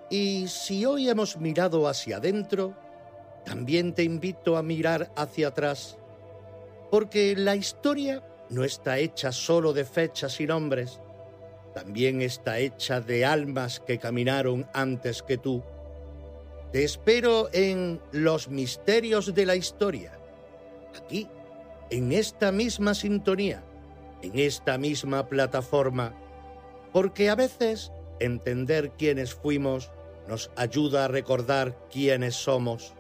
Y si hoy hemos mirado hacia adentro, también te invito a mirar hacia atrás, porque la historia no está hecha solo de fechas y nombres, también está hecha de almas que caminaron antes que tú. Te espero en Los Misterios de la Historia, aquí, en esta misma sintonía, en esta misma plataforma, porque a veces entender quiénes fuimos nos ayuda a recordar quiénes somos.